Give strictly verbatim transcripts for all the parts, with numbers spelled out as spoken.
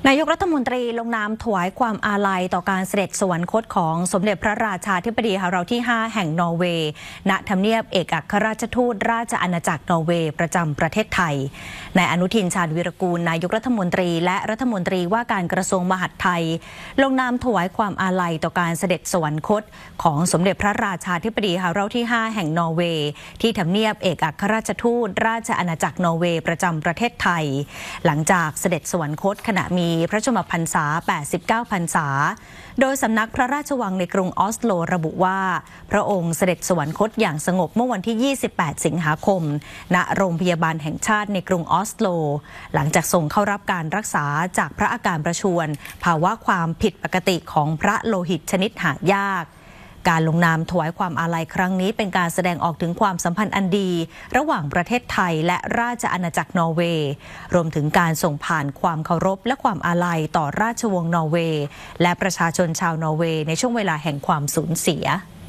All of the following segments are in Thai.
นายกรัฐมนตรีลงนามถวายความอาลัยต่อการเสด็จสวรรคตของสมเด็จพระราชาธิบดีฮาราลที่ ห้า แห่งนอร์เวย์ณทำเนียบเอกอัครราชทูตราชอาณาจักรนอร์เวย์ประจำประเทศไทยนายอนุทินชาญวีรกูลนายกรัฐมนตรีและรัฐมนตรีว่าการกระทรวงมหาดไทยลงนามถวายความอาลัยต่อการเสด็จสวรรคตของสมเด็จพระราชาธิบดีฮาราลที่ ห้า แห่งนอร์เวย์ที่ทำเนียบเอกอัครราชทูตราชอาณาจักรนอร์เวย์ประจำประเทศไทยหลังจากเสด็จสวรรคตขณะมีพระชนมพรรษาแปดสิบเก้า พรรษาโดยสำนักพระราชวังในกรุงออสโลระบุว่าพระองค์เสด็จสวรรคตอย่างสงบเมื่อวันที่ ยี่สิบแปด สิงหาคมณโรงพยาบาลแห่งชาติในกรุงออสโลหลังจากส่งเข้ารับการรักษาจากพระอาการประชวรภาวะความผิดปกติของพระโลหิตชนิดหายากการลงนามถวายความอาลัยครั้งนี้เป็นการแสดงออกถึงความสัมพันธ์อันดีระหว่างประเทศไทยและราชอาณาจักรนอร์เวย์รวมถึงการส่งผ่านความเคารพและความอาลัยต่อราชวงศ์นอร์เวย์และประชาชนชาวนอร์เวย์ในช่วงเวลาแห่งความสูญเสีย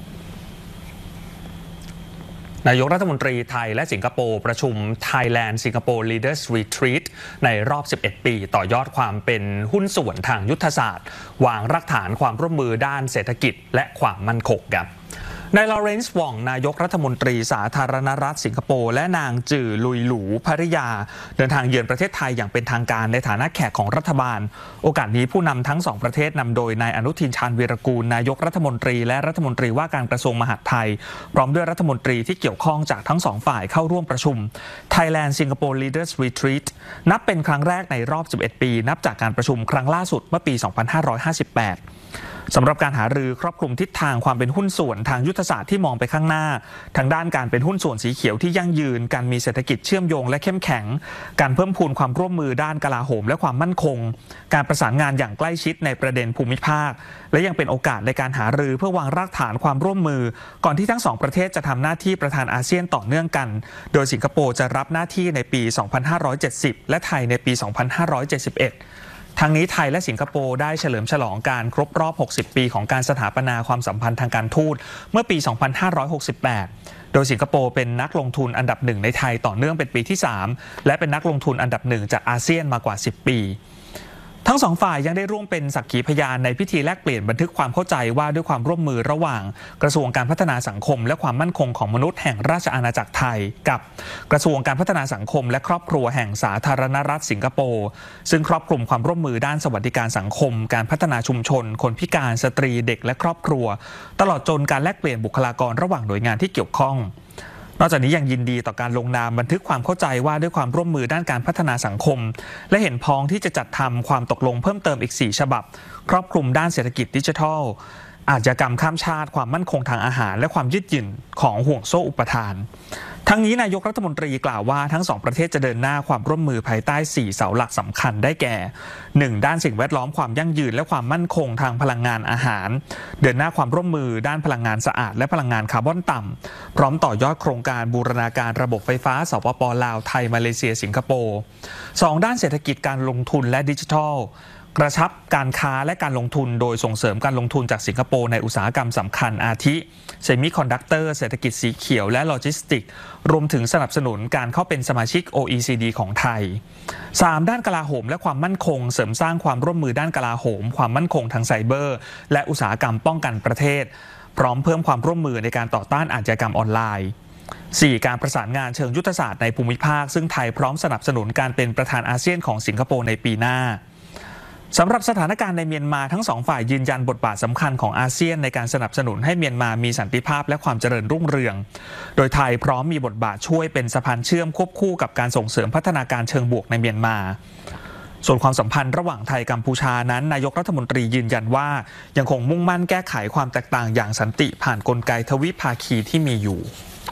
นายกรัฐมนตรีไทยและสิงคโปร์ประชุม Thailand Singapore Leaders Retreat ในรอบ สิบเอ็ด ปีต่อยอดความเป็นหุ้นส่วนทางยุทธศาสตร์วางรากฐานความร่วมมือด้านเศรษฐกิจและความมั่นคงครับนายลอเรนซ์ ว่องนายกรัฐมนตรีสาธารณรัฐสิงคโปร์และนางจื่อลุยหลูภริยาเดินทางเยือนประเทศไทยอย่างเป็นทางการในฐานะแขกของรัฐบาลโอกาสนี้ผู้นำทั้งสองประเทศนำโดยนายอนุทินชาญวีรกูลนายกรัฐมนตรีและรัฐมนตรีว่าการกระทรวงมหาดไทยพร้อมด้วยรัฐมนตรีที่เกี่ยวข้องจากทั้งสองฝ่ายเข้าร่วมประชุม Thailand Singapore Leaders Retreat นับเป็นครั้งแรกในรอบ สิบเอ็ด ปีนับจากการประชุมครั้งล่าสุดเมื่อปี สองพันห้าร้อยห้าสิบแปดสำหรับการหารือครอบคลุมทิศทางความเป็นหุ้นส่วนทางยุทธศาสตร์ที่มองไปข้างหน้าทางด้านการเป็นหุ้นส่วนสีเขียวที่ยั่งยืนการมีเศรษฐกิจเชื่อมโยงและเข้มแข็งการเพิ่มพูนความร่วมมือด้านกลาโหมและความมั่นคงการประสานงานอย่างใกล้ชิดในประเด็นภูมิภาคและยังเป็นโอกาสในการหารือเพื่อวางรากฐานความร่วมมือก่อนที่ทั้งสองประเทศจะทำหน้าที่ประธานอาเซียนต่อเนื่องกันโดยสิงคโปร์จะรับหน้าที่ในปี สองพันห้าร้อยเจ็ดสิบ และไทยในปี สองพันห้าร้อยเจ็ดสิบเอ็ดทางนี้ไทยและสิงคโปร์ได้เฉลิมฉลองการครบรอบ หกสิบ ปีของการสถาปนาความสัมพันธ์ทางการทูตเมื่อปี สองพันห้าร้อยหกสิบแปด โดยสิงคโปร์เป็นนักลงทุนอันดับหนึ่งในไทยต่อเนื่องเป็นปีที่ สาม และเป็นนักลงทุนอันดับหนึ่งจากอาเซียนมากว่า สิบ ปีทั้งสองฝ่ายยังได้ร่วมเป็นสักขีพยานในพิธีแลกเปลี่ยนบันทึกความเข้าใจว่าด้วยความร่วมมือระหว่างกระทรวงการพัฒนาสังคมและความมั่นคงของมนุษย์แห่งราชอาณาจักรไทยกับกระทรวงการพัฒนาสังคมและครอบครัวแห่งสาธารณรัฐสิงคโปร์ซึ่งครอบคลุมความร่วมมือด้านสวัสดิการสังคมการพัฒนาชุมชนคนพิการสตรีเด็กและครอบครัวตลอดจนการแลกเปลี่ยนบุคลากรระหว่างหน่วยงานที่เกี่ยวข้องนอกจากนี้ยังยินดีต่อการลงนามบันทึกความเข้าใจว่าด้วยความร่วมมือด้านการพัฒนาสังคมและเห็นพ้องที่จะจัดทำความตกลงเพิ่มเติมอีกสี่ฉบับครอบคลุมด้านเศรษฐกิจดิจิทัลอาชญากรรมข้ามชาติความมั่นคงทางอาหารและความยืดหยุ่นของห่วงโซ่อุปทานทั้งนี้นายกรัฐมนตรีกล่าวว่าทั้งสองประเทศจะเดินหน้าความร่วมมือภายใต้สี่เสาหลักสำคัญได้แก่ หนึ่ง ด้านสิ่งแวดล้อมความยั่งยืนและความมั่นคงทางพลังงานอาหารเดินหน้าความร่วมมือด้านพลังงานสะอาดและพลังงานคาร์บอนต่ำพร้อมต่อยอดโครงการบูรณาการระบบไฟฟ้าสปป.ลาวไทยมาเลเซียสิงคโปร์ สอง ด้านเศรษฐกิจการลงทุนและดิจิทัลกระชับการค้าและการลงทุนโดยส่งเสริมการลงทุนจากสิงคโปร์ในอุตสาหกรรมสำคัญอาทิเซมิคอนดักเตอร์เศรษฐกิจสีเขียวและโลจิสติกส์รวมถึงสนับสนุนการเข้าเป็นสมาชิก โอ อี ซี ดี ของไทย สาม ด้านกลาโหมและความมั่นคงเสริมสร้างความร่วมมือด้านกลาโหมความมั่นคงทางไซเบอร์และอุตสาหกรรมป้องกันประเทศพร้อมเพิ่มความร่วมมือในการต่อต้านอาชญากรรมออนไลน์ สี่ การประสานงานเชิงยุทธศาสตร์ในภูมิภาคซึ่งไทยพร้อมสนับสนุนการเป็นประธานอาเซียนของสิงคโปร์ในปีหน้าสำหรับสถานการณ์ในเมียนมาทั้งสองฝ่ายยืนยันบทบาทสำคัญของอาเซียนในการสนับสนุนให้เมียนมามีสันติภาพและความเจริญรุ่งเรืองโดยไทยพร้อมมีบทบาทช่วยเป็นสะพานเชื่อมควบคู่กับการส่งเสริมพัฒนาการเชิงบวกในเมียนมาส่วนความสัมพันธ์ระหว่างไทยกัมพูชานั้นนายกรัฐมนตรียืนยันว่ายังคงมุ่งมั่นแก้ไขความแตกต่างอย่างสันติผ่านกลไกทวิภาคีที่มีอยู่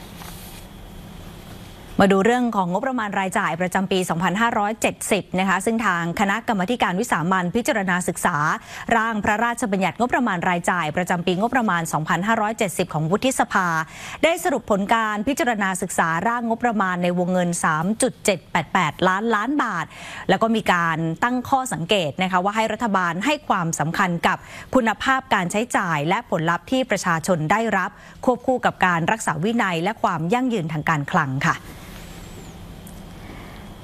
มาดูเรื่องของงบประมาณรายจ่ายประจำปี สองพันห้าร้อยเจ็ดสิบ นะคะซึ่งทางคณะกรรมาการวิสามัญพิจารณาศึกษาร่างพระราชบัญญัติงบประมาณรายจ่ายประจำปีงบประมาณ สองพันห้าร้อยเจ็ดสิบ ของวุฒิสภาได้สรุปผลการพิจารณาศึกษาร่างงบประมาณในวงเงิน สามจุดเจ็ดแปดแปด ล้านล้านบาทแล้วก็มีการตั้งข้อสังเกตนะคะว่าให้รัฐบาลให้ความสำคัญกับคุณภาพการใช้จ่ายและผลลัพธ์ที่ประชาชนได้รับควบคู่กับการรักษาวินัยและความยั่งยืนทางการคลังค่ะ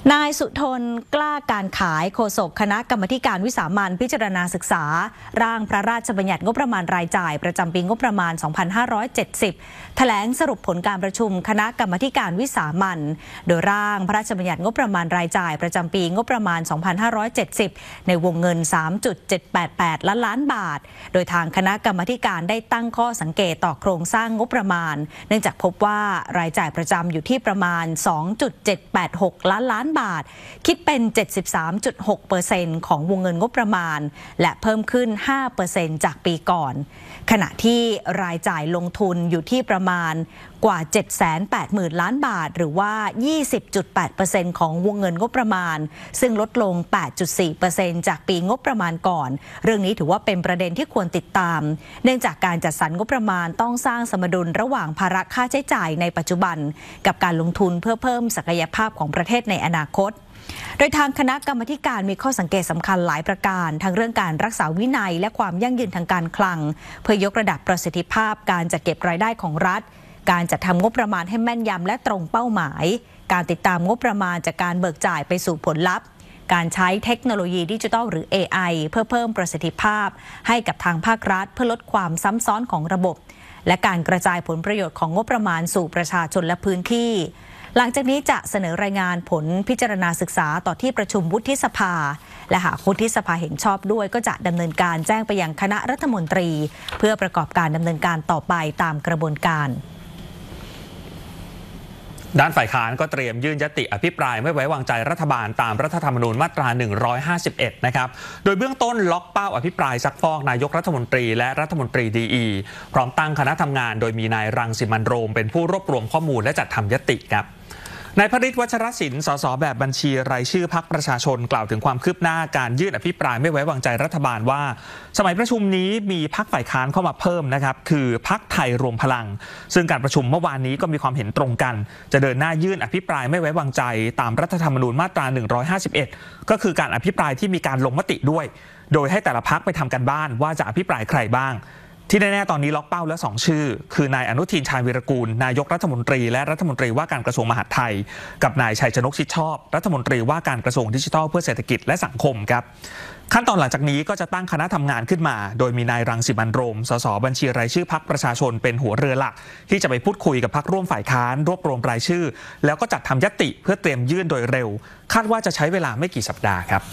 นายสุทนกล้าการขายโฆษกคณะกรรมการวิสามัญพิจารณาศึกษาร่างพระราชบัญญัติงบประมาณรายจ่ายประจำปีงบประมาณ สองพันห้าร้อยเจ็ดสิบ แถลงสรุปผลการประชุมคณะกรรมการวิสามัญโดยร่างพระราชบัญญัติงบประมาณรายจ่ายประจำปีงบประมาณ สองพันห้าร้อยเจ็ดสิบ ในวงเงิน สามจุดเจ็ดแปดแปด ล้านล้านบาทโดยทางคณะกรรมการได้ตั้งข้อสังเกตต่อโครงสร้างงบประมาณเนื่องจากพบว่ารายจ่ายประจำอยู่ที่ประมาณ สองจุดเจ็ดแปดหก ล้านล้านบาทคิดเป็น เจ็ดสิบสามจุดหกเปอร์เซ็นต์ ของวงเงินงบประมาณและเพิ่มขึ้น ห้าเปอร์เซ็นต์ จากปีก่อนขณะที่รายจ่ายลงทุนอยู่ที่ประมาณกว่า เจ็ดแสนแปดหมื่น ล้านบาทหรือว่า ยี่สิบจุดแปดเปอร์เซ็นต์ ของวงเงินงบประมาณซึ่งลดลง แปดจุดสี่เปอร์เซ็นต์ จากปีงบประมาณก่อนเรื่องนี้ถือว่าเป็นประเด็นที่ควรติดตามเนื่องจากการจัดสรรงบประมาณต้องสร้างสมดุลระหว่างภาระค่าใช้จ่ายในปัจจุบันกับการลงทุนเพื่อเพิ่มศักยภาพของประเทศในอนาคตโดยทางคณะกรรมาการมีข้อสังเกตสำคัญหลายประการทั้งเรื่องการรักษาวินัยและความยั่งยืนทางการคลังเพื่อยกระดับประสิทธิภาพการจัดเก็บรายได้ของรัฐการจัดทำงบประมาณให้แม่นยำและตรงเป้าหมายการติดตามงบประมาณจากการเบิกจ่ายไปสู่ผลลัพธ์การใช้เทคโนโลยีดิจิทัลหรือ เอ ไอ เพื่อเพิ่มประสิทธิภาพให้กับทางภาครัฐเพื่อลดความซ้ำซ้อนของระบบและการกระจายผลประโยชน์ของงบประมาณสู่ประชาชนและพื้นที่หลังจากนี้จะเสนอรายงานผลพิจารณาศึกษาต่อที่ประชุมวุฒิสภาและหากวุฒิสภาเห็นชอบด้วยก็จะดำเนินการแจ้งไปยังคณะรัฐมนตรีเพื่อประกอบการดำเนินการต่อไปตามกระบวนการด้านฝ่ายค้านก็เตรียมยื่นญัตติอภิปรายไม่ไว้วางใจรัฐบาลตามรัฐธรรมนูญมาตราหนึ่งร้อยห้าสิบเอ็ดนะครับโดยเบื้องต้นล็อกเป้าอภิปรายซักฟอกนายกรัฐมนตรีและรัฐมนตรีดีอีพร้อมตั้งคณะทำงานโดยมีนายรังสิมันต์โรมเป็นผู้รวบรวมข้อมูลและจัดทำญัตติครับนายพฤทธิ์วัชรศิลป์สสแบบบัญชีรายชื่อพรรคประชาชนกล่าวถึงความคืบหน้าการยื่นอภิปรายไม่ไว้วางใจรัฐบาลว่าสมัยประชุมนี้มีพรรคฝ่ายค้านเข้ามาเพิ่มนะครับคือพรรคไทยรวมพลังซึ่งการประชุมเมื่อวานนี้ก็มีความเห็นตรงกันจะเดินหน้ายื่นอภิปรายไม่ไว้วางใจตามรัฐธรรมนูญมาตราหนึ่งร้อยห้าสิบเอ็ดก็คือการอภิปรายที่มีการลงมติด้วยโดยให้แต่ละพรรคไปทำกันบ้านว่าจะอภิปรายใครบ้างที่แน่ๆตอนนี้ล็อกเป้าแล้วสองชื่อคือนายอนุทินชาญวีรกูลนายกรัฐมนตรีและรัฐมนตรีว่าการกระทรวงมหาดไทยกับนายชัยชนกชิดชอบรัฐมนตรีว่าการกระทรวงดิจิทัลเพื่อเศรษฐกิจและสังคมครับขั้นตอนหลังจากนี้ก็จะตั้งคณะทำงานขึ้นมาโดยมีนายรังสิมันต์โรมสสบัญชีรายชื่อพรรคประชาชนเป็นหัวเรือหลักที่จะไปพูดคุยกับพรรคร่วมฝ่ายค้านรวบรวมรายชื่อแล้วก็จัดทำญัตติเพื่อเตรียมยื่นโดยเร็วคาดว่าจะใช้เวลาไม่กี่สัปดาห์ครับ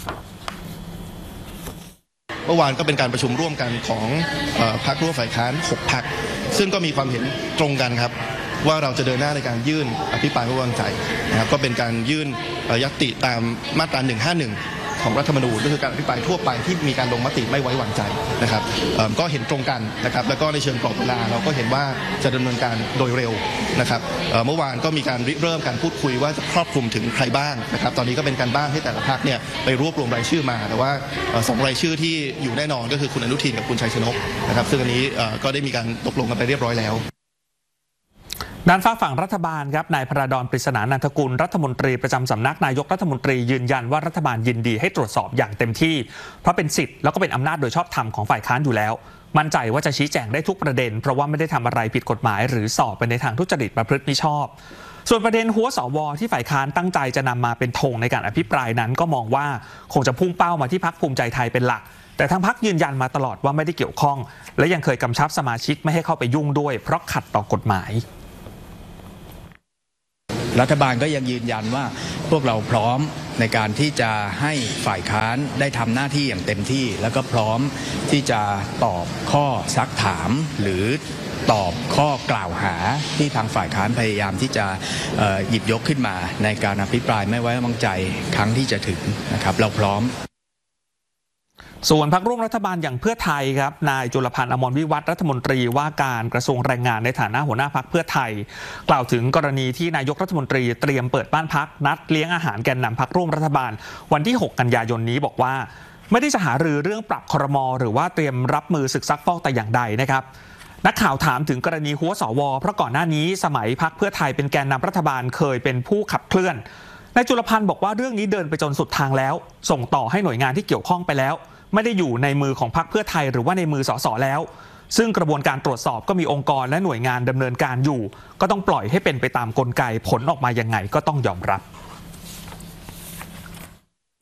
เมื่อวานก็เป็นการประชุมร่วมกันของพรรคร่วมฝ่ายค้านหกพรรคซึ่งก็มีความเห็นตรงกันครับว่าเราจะเดินหน้าในการยื่นอภิปรายไม่ไว้วางใจนะครับก็เป็นการยื่นญัตติตามมาตราหนึ่งห้าหนึ่งของรัฐธรรมนูญก็คือการอภิปรายทั่วไปที่มีการลงมติไม่ไว้วางใจนะครับก็เห็นตรงกันนะครับแล้วก็ในเชิงกรอบเวลาเราก็เห็นว่าจะดำเนินการโดยเร็วนะครับเมื่อวานก็มีการเริ่มการพูดคุยว่าจะครอบคลุมถึงใครบ้างนะครับตอนนี้ก็เป็นการบ้านให้แต่ละพรรคเนี่ยไปรวบรวมรายชื่อมาแต่ว่าสองรายชื่อที่อยู่แน่นอนก็คือคุณอนุทินกับคุณชัยชนกนะครับซึ่งอันนี้ก็ได้มีการตกลงกันไปเรียบร้อยแล้วด้านฝากฝั่งรัฐบาลครับนายพระดอนปริศนานันทกุลรัฐมนตรีประจำสำนักนายกรัฐมนตรียืนยันว่ารัฐบาลยินดีให้ตรวจสอบอย่างเต็มที่เพราะเป็นสิทธิ์แล้วก็เป็นอำนาจโดยชอบธรรมของฝ่ายค้านอยู่แล้วมั่นใจว่าจะชี้แจงได้ทุกประเด็นเพราะว่าไม่ได้ทำอะไรผิดกฎหมายหรือสอบไปในทางทุจริตประพฤติมิชอบส่วนประเด็นหัวสวที่ฝ่ายค้านตั้งใจจะนำมาเป็นธงในการอภิปรายนั้นก็มองว่าคงจะพุ่งเป้ามาที่พรรคภูมิใจไทยเป็นหลักแต่ทางพรรคยืนยันมาตลอดว่าไม่ได้เกี่ยวข้องและยังเคยกำชับสมาชิกไม่ให้เข้าไปยุ่งด้วยเพราะขัดต่อกฎหมายรัฐบาลก็ยังยืนยันว่าพวกเราพร้อมในการที่จะให้ฝ่ายค้านได้ทำหน้าที่อย่างเต็มที่แล้วก็พร้อมที่จะตอบข้อซักถามหรือตอบข้อกล่าวหาที่ทางฝ่ายค้านพยายามที่จะหยิบยกขึ้นมาในการอภิปรายไม่ไว้วางใจครั้งที่จะถึงนะครับเราพร้อมส่วนพรรคร่วมรัฐบาลอย่างเพื่อไทยครับนายจุลพันธ์อมรวิวัฒน์รัฐมนตรีว่าการกระทรวงแรงงานในฐานะหัวหน้าพรรคเพื่อไทยกล่าวถึงกรณีที่นายกรัฐมนตรีเตรียมเปิดบ้านพักนัดเลี้ยงอาหารแกนนำพรรคร่วมรัฐบาลวันที่หกกันยายนนี้บอกว่าไม่ได้จะหารือเรื่องปรับครม.หรือว่าเตรียมรับมือศึกซักฟอกแต่อย่างใดนะครับนักข่าวถามถึงกรณีหัวสวเพราะก่อนหน้านี้สมัยพรรคเพื่อไทยเป็นแกนนำรัฐบาลเคยเป็นผู้ขับเคลื่อนนายจุลพันธ์บอกว่าเรื่องนี้เดินไปจนสุดทางแล้วส่งต่อให้หน่วยงานที่เกี่ยวข้องไปแล้วไม่ได้อยู่ในมือของพรรคเพื่อไทยหรือว่าในมือสสแล้วซึ่งกระบวนการตรวจสอบก็มีองค์กรและหน่วยงานดำเนินการอยู่ก็ต้องปล่อยให้เป็นไปตามกลไกผลออกมายังไงก็ต้องยอมรับ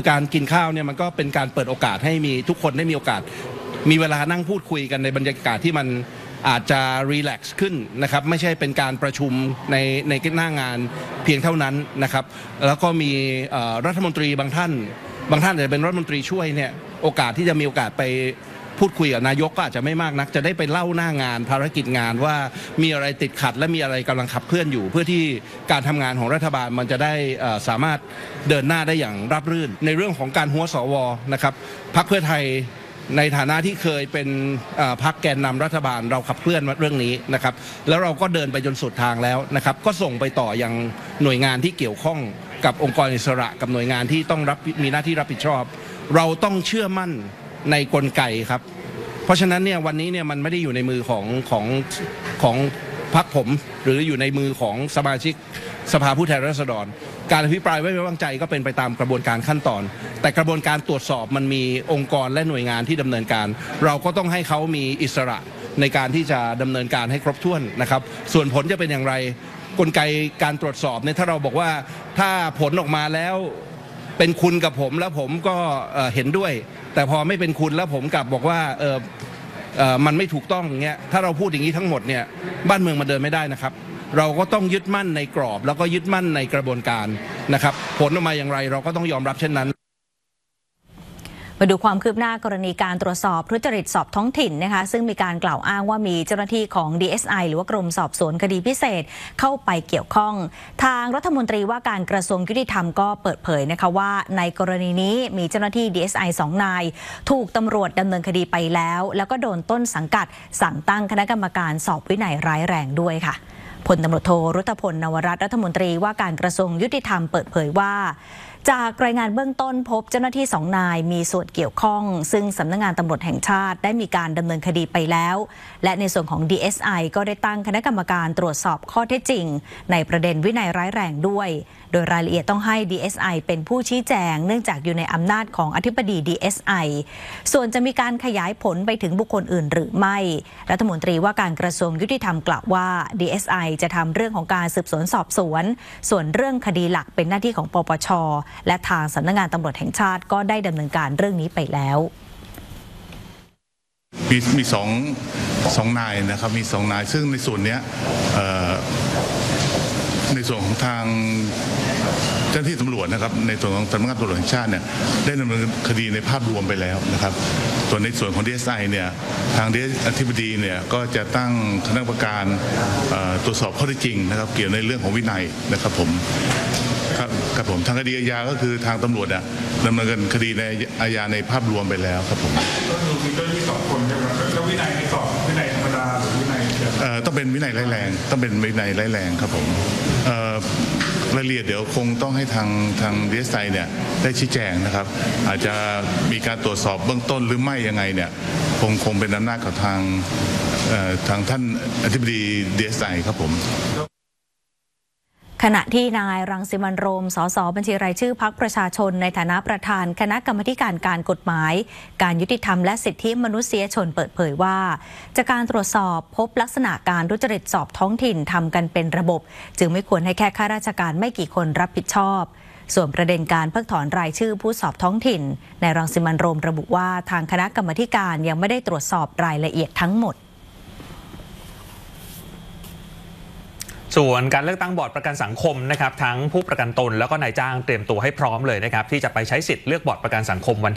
การกินข้าวเนี่ยมันก็เป็นการเปิดโอกาสให้มีทุกคนได้มีโอกาสมีเวลานั่งพูดคุยกันในบรรยากาศที่มันอาจจะรีแลกซ์ขึ้นนะครับไม่ใช่เป็นการประชุมในในหน้างานเพียงเท่านั้นนะครับแล้วก็มีรัฐมนตรีบางท่านบางท่านอาจจะเป็นรัฐมนตรีช่วยเนี่ยโอกาสที่จะมีโอกาสไปพูดคุยกับนายกก็อาจจะไม่มากนักจะได้ไปเล่าหน้างานภารกิจงานว่ามีอะไรติดขัดและมีอะไรกำลังขับเคลื่อนอยู่เพื่อที่การทำงานของรัฐบาลมันจะได้สามารถเดินหน้าได้อย่างราบรื่นในเรื่องของการหัวสวนะครับพรรคเพื่อไทยในฐานะที่เคยเป็นพรรคแกนนำรัฐบาลเราขับเคลื่อนเรื่องนี้นะครับแล้วเราก็เดินไปจนสุดทางแล้วนะครับก็ส่งไปต่อยังหน่วยงานที่เกี่ยวข้องกับองค์กรอิสระกับหน่วยงานที่ต้องรับมีหน้าที่รับผิดชอบเราต้องเชื่อมั่นในกลไกครับเพราะฉะนั้นเนี่ยวันนี้เนี่ยมันไม่ได้อยู่ในมือของของของพรรคผมหรืออยู่ในมือของสมาชิกสภาผู้แทนราษฎรการอภิปรายไม่ไว้วางใจก็เป็นไปตามกระบวนการขั้นตอนแต่กระบวนการตรวจสอบมันมีองค์กรและหน่วยงานที่ดำเนินการเราก็ต้องให้เขามีอิสระในการที่จะดำเนินการให้ครบถ้วนนะครับส่วนผลจะเป็นอย่างไรกลไกการตรวจสอบเนี่ยถ้าเราบอกว่าถ้าผลออกมาแล้วเป็นคุณกับผมแล้วผมก็เห็นด้วยแต่พอไม่เป็นคุณแล้วผมกลับบอกว่าเออเออมันไม่ถูกต้องอย่างเงี้ยถ้าเราพูดอย่างนี้ทั้งหมดเนี่ยบ้านเมืองมันเดินไม่ได้นะครับเราก็ต้องยึดมั่นในกรอบแล้วก็ยึดมั่นในกระบวนการนะครับผลออกมาอย่างไรเราก็ต้องยอมรับเช่นนั้นมาดูความคืบหน้ากรณีการตรวจสอบทุจริตสอบท้องถิ่นนะคะซึ่งมีการกล่าวอ้างว่ามีเจ้าหน้าที่ของ ดี เอส ไอ หรือว่ากรมสอบสวนคดีพิเศษเข้าไปเกี่ยวข้องทางรัฐมนตรีว่าการกระทรวงยุติธรรมก็เปิดเผยนะคะว่าในกรณีนี้มีเจ้าหน้าที่ ดี เอส ไอ สองนายถูกตำรวจดำเนินคดีไปแล้วแล้วก็โดนต้นสังกัดสั่งตั้งคณะกรรมการสอบวินัยร้ายแรงด้วยค่ะพลตำรวจโทรุตพล นวรัตน์รัฐมนตรีว่าการกระทรวงยุติธรรมเปิดเผยว่าจากรายงานเบื้องต้นพบเจ้าหน้าที่สองนายมีส่วนเกี่ยวข้องซึ่งสำนักงานตำรวจแห่งชาติได้มีการดำเนินคดีไปแล้วและในส่วนของ ดี เอส ไอ ก็ได้ตั้งคณะกรรมการตรวจสอบข้อเท็จจริงในประเด็นวินัยร้ายแรงด้วยโดยรายละเอียดต้องให้ ดี เอส ไอ เป็นผู้ชี้แจงเนื่องจากอยู่ในอำนาจของอธิบดี ดี เอส ไอ ส่วนจะมีการขยายผลไปถึงบุคคลอื่นหรือไม่รัฐมนตรีว่าการกระทรวงยุติธรรมกล่าวว่า ดี เอส ไอ จะทำเรื่องของการสืบสวนสอบสวนส่วนเรื่องคดีหลักเป็นหน้าที่ของปปช.และทางสำนักงานตำรวจแห่งชาติก็ได้ดำเนินการเรื่องนี้ไปแล้วมีมีสองสองนายนะครับมีสองนายซึ่งในส่วนนี้ในส่วนของทางเจ้าหน้าที่ตำรวจนะครับในส่วนของสำนักงานตำรวจแห่งชาติเนี่ยได้ดำเนินคดีในภาพรวมไปแล้วนะครับส่วนในส่วนของ ดี เอส ไอ เนี่ยทางอธิบดีเนี่ยก็จะตั้งคณะกรรมการตรวจสอบข้อเท็จจริงนะครับเกี่ยวในเรื่องของวินัยนะครับผมครับผมทางคดีอาญาก็คือทางตำรวจอ่ะดำเนินคดีในอาญาในภาพรวมไปแล้วครับผมก็คือมีเจ้าหน้าที่สองคนใช่ไหมครับแล้ววินัยในสอบวินัยธรรมดาหรือวินัยเอ่อต้องเป็นวินัยร้ายแรงต้องเป็นวินัยร้ายแรงครับผมเอ่อรายละเอียดเดี๋ยวคงต้องให้ทางทาง ดี เอส ไอ เนี่ยได้ชี้แจงนะครับอาจจะมีการตรวจสอบเบื้องต้นหรือไม่ยังไงเนี่ยคงคงเป็นอำนาจของทางเอ่อทางท่านอธิบดี ดี เอส ไอ ครับผมขณะที่นายรังสิมันต์โรมสสบัญชีรายชื่อพรรคประชาชนในฐานะประธานคณะกรรมการการกฎหมายการยุติธรรมและสิทธิมนุษยชนเปิดเผยว่าจากการตรวจสอบพบลักษณะการทุจริตสอบท้องถิ่นทำกันเป็นระบบจึงไม่ควรให้แค่ข้าราชการไม่กี่คนรับผิดชอบส่วนประเด็นการเพิกถอนรายชื่อผู้สอบท้องถิ่นนายรังสิมันต์โรมระบุว่าทางคณะกรรมการยังไม่ได้ตรวจสอบรายละเอียดทั้งหมดส่วนการเลือกตั้งบอร์ดประกันสังคมนะครับทั้งผู้ประกันตนแล้วก็นายจ้างเตรียมตัวให้พร้อมเลยนะครับที่จะไปใช้สิทธิ์เลือกบอร์ดประกันสังคมวัน